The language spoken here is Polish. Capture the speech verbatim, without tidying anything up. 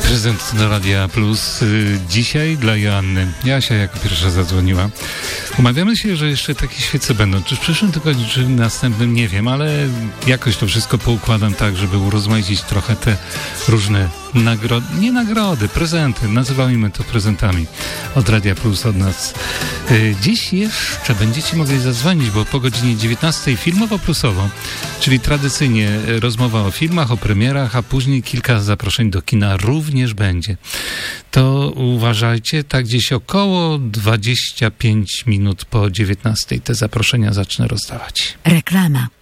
Prezent do Radia Plus. Dzisiaj dla Joanny. Jasia jako pierwsza zadzwoniła. Umawiamy się, że jeszcze takie świece będą. Czy w przyszłym tygodniu, czy w następnym, nie wiem, ale jakoś to wszystko poukładam tak, żeby urozmaicić trochę te różne nagrody, nie nagrody, prezenty. Nazywajmy to prezentami od Radia Plus, od nas. Dziś jeszcze będziecie mogli zadzwonić, bo po godzinie dziewiętnastej filmowo-plusowo, czyli tradycyjnie rozmowa o filmach, o premierach, a później kilka zaproszeń do kina również będzie. To uważajcie, tak gdzieś około dwadzieścia pięć minut po dziewiętnastej te zaproszenia zacznę rozdawać. Reklama.